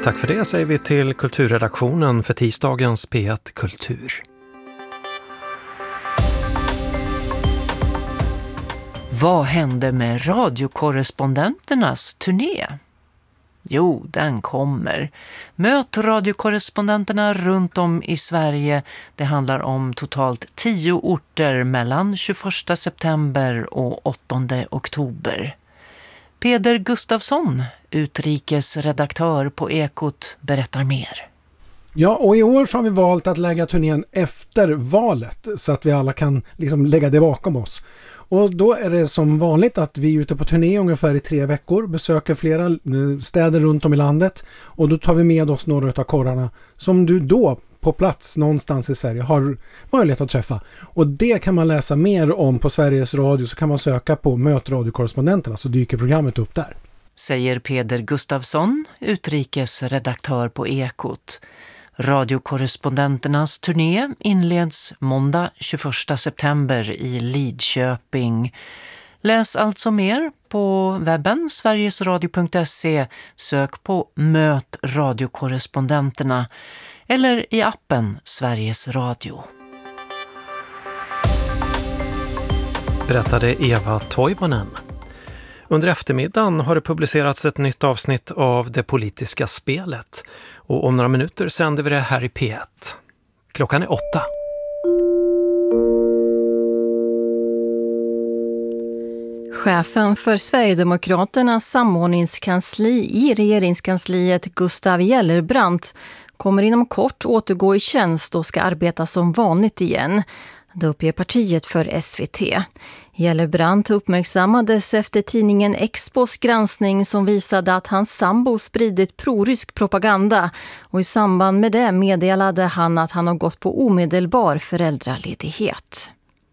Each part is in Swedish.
Tack för det säger vi till kulturredaktionen för tisdagens P1 Kultur. Vad hände med radiokorrespondenternas turné? Jo, den kommer. Möt radiokorrespondenterna runt om i Sverige. Det handlar om totalt 10 orter mellan 21 september och 8 oktober. Peder Gustafsson, utrikesredaktör på Ekot, berättar mer. Ja, och i år så har vi valt att lägga turnén efter valet så att vi alla kan lägga det bakom oss. Och då är det som vanligt att vi är ute på turné ungefär i 3 veckor, besöker flera städer runt om i landet och då tar vi med oss några av korrarna som du då på plats någonstans i Sverige har möjlighet att träffa. Och det kan man läsa mer om på Sveriges Radio, så kan man söka på Möt radiokorrespondenterna så dyker programmet upp där. Säger Peder Gustafsson, utrikesredaktör på Ekot. Radiokorrespondenternas turné inleds måndag 21 september i Lidköping. Läs alltså mer på webben sverigesradio.se, sök på Möt radiokorrespondenterna eller i appen Sveriges Radio. Berättade Eva Toivonen. Under eftermiddagen har det publicerats ett nytt avsnitt av Det politiska spelet. Och om några minuter sänder vi det här i P1. Klockan är 8. Chefen för Sverigedemokraternas samordningskansli i regeringskansliet, Gustav Gellerbrandt, kommer inom kort återgå i tjänst och ska arbeta som vanligt igen. Det uppger partiet för SVT. Gellerbrandt uppmärksammades efter tidningen Expos granskning som visade att hans sambo spridit prorysk propaganda, och i samband med det meddelade han att han har gått på omedelbar föräldraledighet.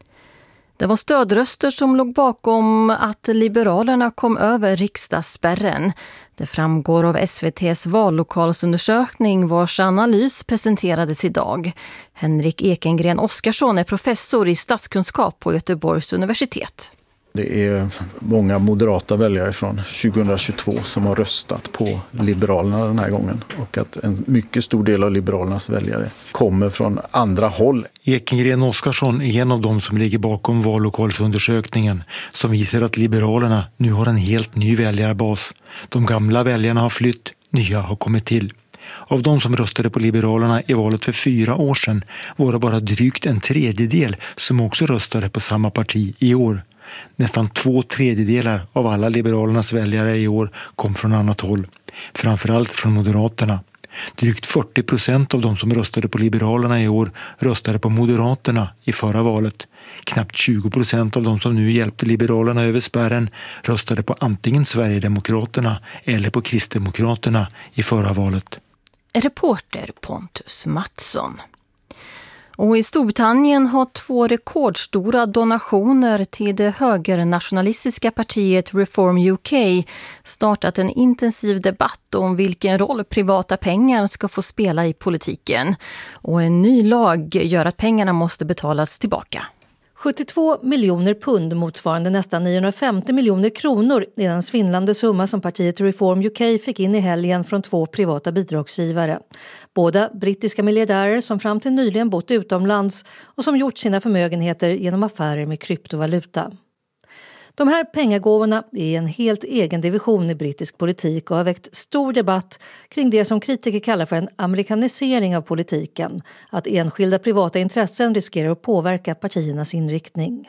Det var stödröster som låg bakom att Liberalerna kom över riksdagsspärren. Det framgår av SVT:s vallokalsundersökning vars analys presenterades idag. Henrik Ekengren Oskarsson är professor i statskunskap på Göteborgs universitet. Det är många moderata väljare från 2022 som har röstat på Liberalerna den här gången. Och att en mycket stor del av Liberalernas väljare kommer från andra håll. Ekengren Oskarsson är en av de som ligger bakom vallokalsundersökningen som visar att Liberalerna nu har en helt ny väljarbas. De gamla väljarna har flytt, nya har kommit till. Av de som röstade på Liberalerna i valet för 4 år sedan var det bara drygt en tredjedel som också röstade på samma parti i år. Nästan 2/3 av alla Liberalernas väljare i år kom från annat håll, framförallt från Moderaterna. Drygt 40% av de som röstade på Liberalerna i år röstade på Moderaterna i förra valet. Knappt 20% av de som nu hjälpte Liberalerna över spärren röstade på antingen Sverigedemokraterna eller på Kristdemokraterna i förra valet. Reporter Pontus Mattsson. Och i Storbritannien har 2 rekordstora donationer till det högernationalistiska partiet Reform UK startat en intensiv debatt om vilken roll privata pengar ska få spela i politiken. Och en ny lag gör att pengarna måste betalas tillbaka. 72 miljoner pund motsvarande nästan 950 miljoner kronor är den svindlande summa som partiet Reform UK fick in i helgen från 2 privata bidragsgivare. Båda brittiska miljardärer som fram till nyligen bott utomlands och som gjort sina förmögenheter genom affärer med kryptovaluta. De här pengagåvorna är en helt egen division i brittisk politik och har väckt stor debatt kring det som kritiker kallar för en amerikanisering av politiken. Att enskilda privata intressen riskerar att påverka partiernas inriktning.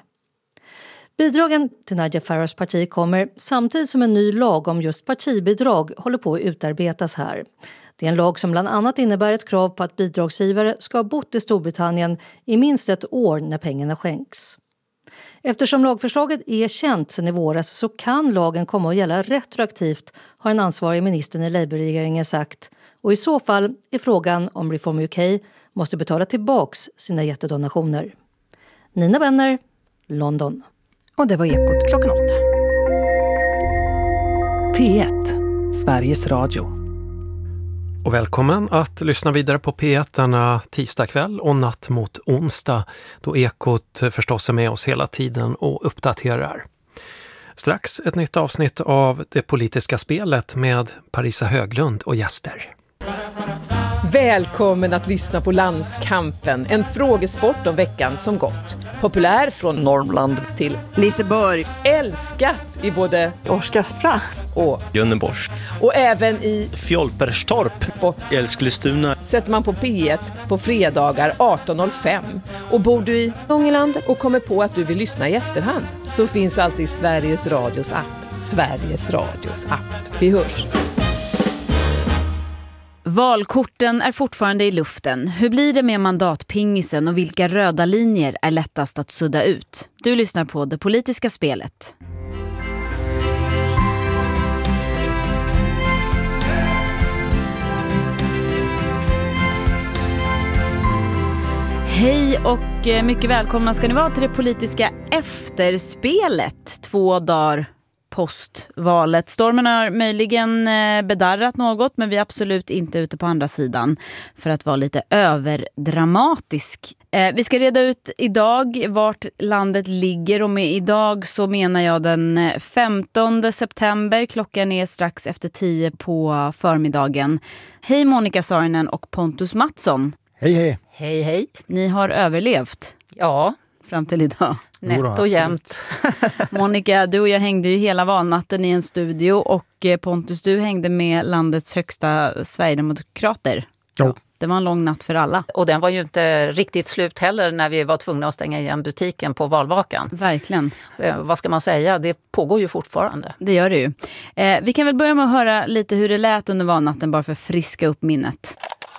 Bidragen till Nigel Farage parti kommer samtidigt som en ny lag om just partibidrag håller på att utarbetas här. Det är en lag som bland annat innebär ett krav på att bidragsgivare ska ha bott i Storbritannien i minst 1 år när pengarna skänks. Eftersom lagförslaget är känt sedan i våras så kan lagen komma att gälla retroaktivt, har en ansvarig minister i Labour-regeringen sagt. Och i så fall är frågan om Reform UK måste betala tillbaks sina jättedonationer. Nina Benner, London. Och det var Ekot klockan 8. P1, Sveriges Radio. Och välkommen att lyssna vidare på P1 denna tisdag kväll och natt mot onsdag, då Ekot förstås är med oss hela tiden och uppdaterar. Strax ett nytt avsnitt av Det politiska spelet med Parisa Höglund och gäster. Välkommen att lyssna på Landskampen, en frågesport om veckan som gått. Populär från Norrland till Liseborg. Älskat i både Oskarshamn och Göteborg. Och även i Fjolperstorp på Älsklestuna. Sätter man på P1 på fredagar 18.05. Och bor du i Ångerland och kommer på att du vill lyssna i efterhand, så finns alltid Sveriges Radios app. Sveriges Radios app. Vi hörs. Valkorten är fortfarande i luften. Hur blir det med mandatpingisen och vilka röda linjer är lättast att sudda ut? Du lyssnar på Det politiska spelet. Hej och mycket välkomna ska ni vara till det politiska efterspelet. 2 dagar postvalet. Stormen har möjligen bedarrat något, men vi är absolut inte ute på andra sidan för att vara lite överdramatisk. Vi ska reda ut idag vart landet ligger, och med idag så menar jag den 15 september. Klockan är strax efter 10 på förmiddagen. Hej Monica Saarinen och Pontus Mattsson. Hej hej. Hej hej. Ni har överlevt. Ja. Fram till idag. Nätt och jämnt. Monica, du och jag hängde ju hela valnatten i en studio, och Pontus, du hängde med landets högsta Sverigedemokrater. Ja. Det var en lång natt för alla. Och den var ju inte riktigt slut heller när vi var tvungna att stänga igen butiken på valvakan. Verkligen. Vad ska man säga? Det pågår ju fortfarande. Det gör det ju. Vi kan väl börja med att höra lite hur det lät under valnatten, bara för att friska upp minnet.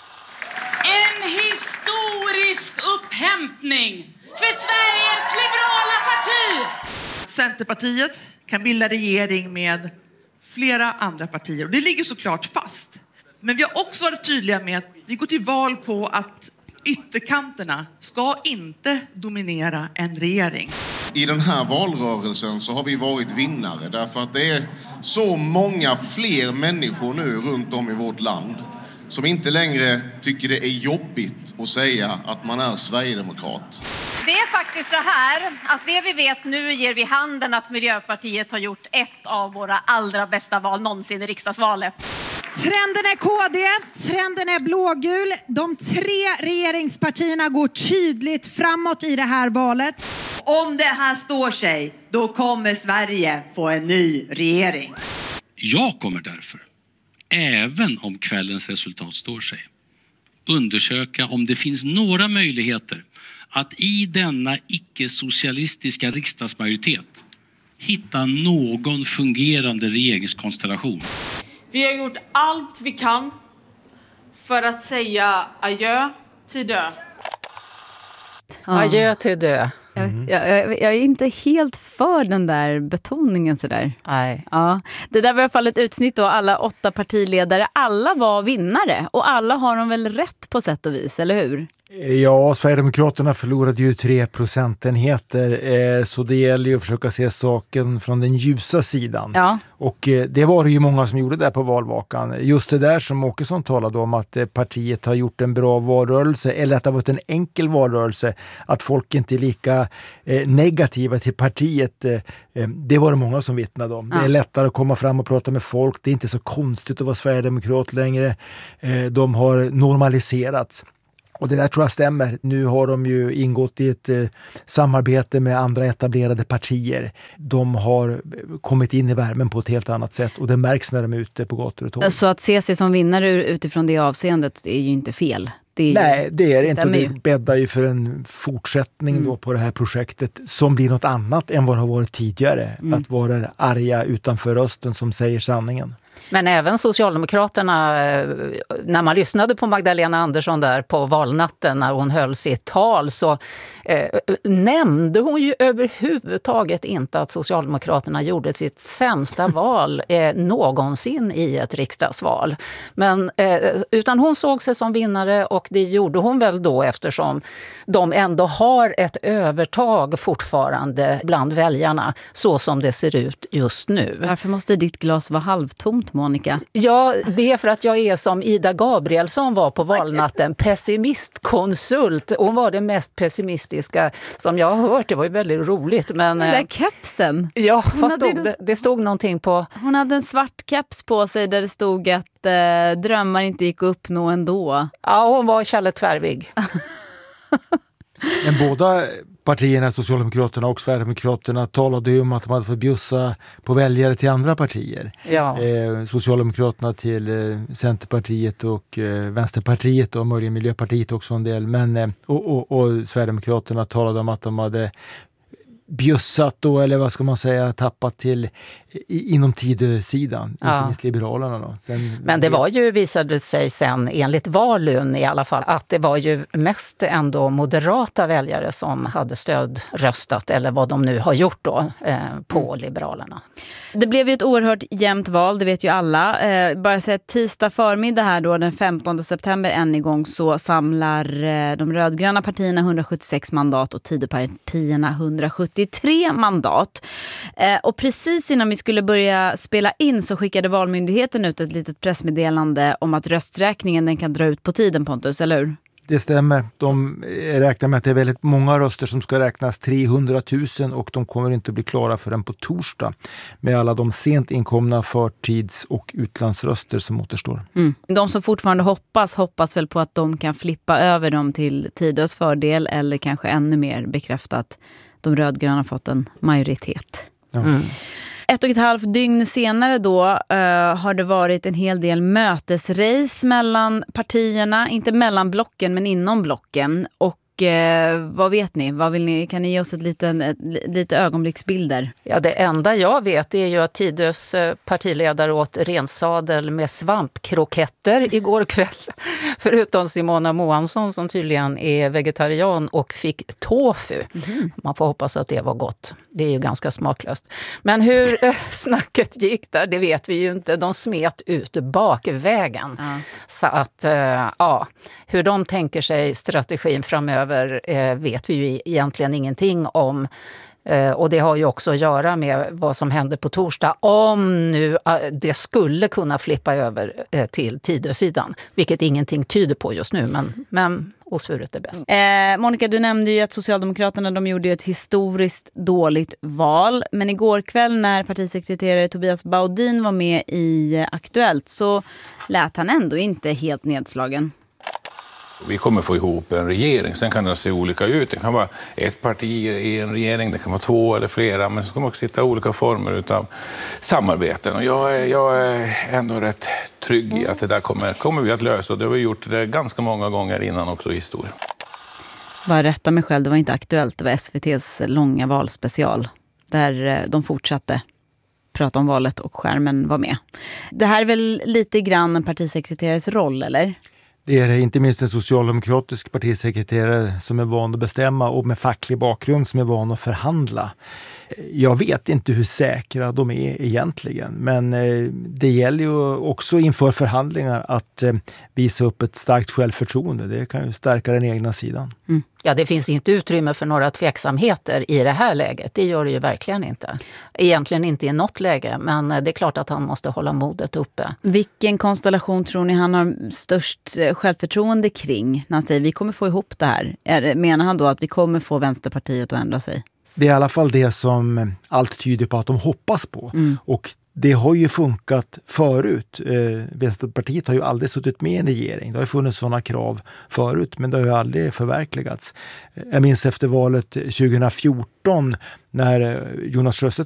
En historisk upphämtning för Sveriges liberala parti. Centerpartiet kan bilda regering med flera andra partier, och det ligger såklart fast. Men vi har också varit tydliga med att vi går till val på att ytterkanterna ska inte dominera en regering. I den här valrörelsen så har vi varit vinnare därför att det är så många fler människor nu runt om i vårt land som inte längre tycker det är jobbigt att säga att man är sverigedemokrat. Det är faktiskt så här att det vi vet nu ger vi handen att Miljöpartiet har gjort ett av våra allra bästa val någonsin i riksdagsvalet. Trenden är KD, trenden är blågul. De 3 regeringspartierna går tydligt framåt i det här valet. Om det här står sig, då kommer Sverige få en ny regering. Jag kommer därför, även om kvällens resultat står sig, undersöka om det finns några möjligheter att i denna icke-socialistiska riksdagsmajoritet hitta någon fungerande regeringskonstellation. Vi har gjort allt vi kan för att säga adjö till dö. Adjö till dö. Jag är inte helt för den där betoningen sådär. Nej. Ja. Det där var i alla fall ett utsnitt då. Alla 8 partiledare, alla var vinnare. Och alla har de väl rätt på sätt och vis, eller hur? Ja, Sverigedemokraterna förlorade ju 3 procentenheter, så det gäller ju att försöka se saken från den ljusa sidan. Ja. Och det var det ju många som gjorde där på valvakan. Just det där som Åkesson talade om, att partiet har gjort en bra valrörelse, eller att det har varit en enkel valrörelse, att folk inte är lika negativa till partiet. Det var det många som vittnade om. Ja. Det är lättare att komma fram och prata med folk. Det är inte så konstigt att vara sverigedemokrat längre. De har normaliserats. Och det där tror jag stämmer. Nu har de ju ingått i ett samarbete med andra etablerade partier. De har kommit in i värmen på ett helt annat sätt, och det märks när de är ute på gator och torg. Så att se sig som vinnare utifrån det avseendet är ju inte fel. Nej, det är det inte. Det bäddar ju för en fortsättning då på det här projektet som blir något annat än vad det har varit tidigare. Att vara arga utanför rösten som säger sanningen. Men även Socialdemokraterna, när man lyssnade på Magdalena Andersson där på valnatten när hon höll sitt tal, så nämnde hon ju överhuvudtaget inte att Socialdemokraterna gjorde sitt sämsta val någonsin i ett riksdagsval. Men, utan hon såg sig som vinnare, och det gjorde hon väl då eftersom de ändå har ett övertag fortfarande bland väljarna så som det ser ut just nu. Varför måste ditt glas vara halvtomt? tomt, Monica? Ja, det är för att jag är som Ida Gabrielsson var på valnatten, pessimistkonsult. Hon var det mest pessimistiska som jag har hört. Det var ju väldigt roligt. Men, den där kepsen. Ja, fast det stod någonting på... Hon hade en svart keps på sig där det stod att drömmar inte gick att uppnå ändå. Ja, hon var Kjelle Tvärvig. Men båda partierna, Socialdemokraterna och Sverigedemokraterna, talade ju om att de hade fått bjussa på väljare till andra partier. Ja. Socialdemokraterna till Centerpartiet och Vänsterpartiet och möjligen Miljöpartiet också en del. Men, och Sverigedemokraterna talade om att de hade bjussat då, eller vad ska man säga, tappat till inom Tidösidan, inte minst Liberalerna då. Men det var ju, visade sig sen enligt Valun i alla fall, att det var ju mest ändå moderata väljare som hade stödröstat, eller vad de nu har gjort då, på Liberalerna. Det blev ju ett oerhört jämnt val, det vet ju alla. Bara så att tisdag förmiddag här då, den 15 september än igång, så samlar de rödgröna partierna 176 mandat och Tidöpartierna 173 mandat. Och precis innan vi skulle börja spela in så skickade Valmyndigheten ut ett litet pressmeddelande om att rösträkningen den kan dra ut på tiden, Pontus, eller hur? Det stämmer. De räknar med att det är väldigt många röster som ska räknas, 300 000, och de kommer inte att bli klara förrän på torsdag med alla de sent inkomna förtids- och utlandsröster som återstår. De som fortfarande hoppas väl på att de kan flippa över dem till Tidös fördel, eller kanske ännu mer bekräfta att de rödgröna har fått en majoritet. Ja. 1,5 dygn senare då har det varit en hel del mötesrace mellan partierna, inte mellan blocken men inom blocken. Och vad vet ni? Kan ni ge oss lite ögonblicksbilder? Ja, det enda jag vet är ju att Tidös partiledare åt rensadel med svampkroketter igår kväll. Förutom Simona Moansson som tydligen är vegetarian och fick tofu. Man får hoppas att det var gott. Det är ju ganska smaklöst. Men hur snacket gick där, det vet vi ju inte. De smet ut bakvägen. Så att, hur de tänker sig strategin framöver vet vi ju egentligen ingenting om. Och det har ju också att göra med vad som händer på torsdag, om nu det skulle kunna flippa över till Tidösidan, vilket ingenting tyder på just nu, men osvuret är bäst. Monica, du nämnde ju att Socialdemokraterna de gjorde ett historiskt dåligt val, men igår kväll när partisekreterare Tobias Baudin var med i Aktuellt så lät han ändå inte helt nedslagen. Vi kommer få ihop en regering, sen kan det se olika ut. Det kan vara ett parti i en regering, det kan vara 2 eller flera, men så kommer också sitta olika former av samarbeten. Och jag är ändå rätt trygg i att det där kommer vi att lösa, och det har vi gjort det ganska många gånger innan också i historien. Bara rätta mig själv, det var inte Aktuellt, det var SVT:s långa valspecial där de fortsatte prata om valet och skärmen var med. Det här är väl lite grann en partisekreterares roll, eller? Det är inte minst en socialdemokratisk partisekreterare som är van att bestämma och med facklig bakgrund som är van att förhandla. Jag vet inte hur säkra de är egentligen, men det gäller ju också inför förhandlingar att visa upp ett starkt självförtroende. Det kan ju stärka den egna sidan. Ja, det finns inte utrymme för några tveksamheter i det här läget. Det gör det ju verkligen inte. Egentligen inte i något läge, men det är klart att han måste hålla modet uppe. Vilken konstellation tror ni han har störst självförtroende kring när han säger vi kommer få ihop det här? Menar han då att vi kommer få Vänsterpartiet att ändra sig? Det är i alla fall det som allt tyder på att de hoppas på. Och det har ju funkat förut. Vänsterpartiet har ju aldrig suttit med i en regering. Det har ju funnits sådana krav förut, men det har ju aldrig förverkligats. Jag minns efter valet 2014 när Jonas Sjöstedt